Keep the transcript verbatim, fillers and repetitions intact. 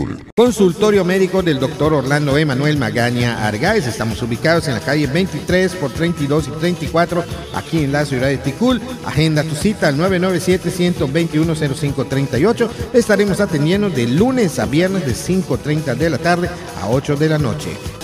Ticul. Consultorio médico del doctor Orlando Emanuel Magaña Argáez. Estamos ubicados en la calle veintitrés por treinta y dos y treinta y cuatro, aquí en la ciudad de Ticul. Agenda tu cita al nueve nueve siete, uno dos uno, cero cinco tres ocho. Estaremos atendiendo de lunes a viernes de cinco y media de la tarde a ocho de la noche.